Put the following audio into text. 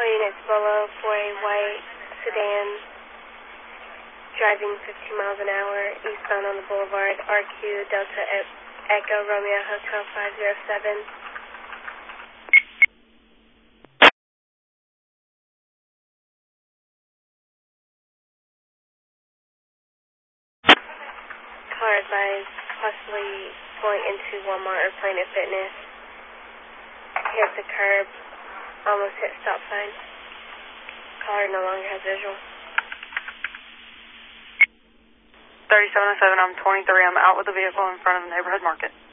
units below for a white sedan driving 15 miles an hour eastbound on the boulevard, RQ Delta Echo Romeo Hotel 507. Car advised, possibly going into Walmart or Planet Fitness. Hit the curb, almost hit stop sign. Caller no longer has visual. 3707, I'm 23. I'm out with the vehicle in front of the neighborhood market.